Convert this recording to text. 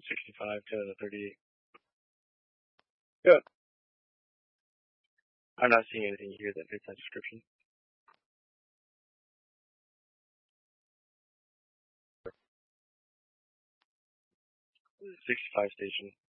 65 to 38. Yeah. I'm not seeing anything here that fits that description. .65 station.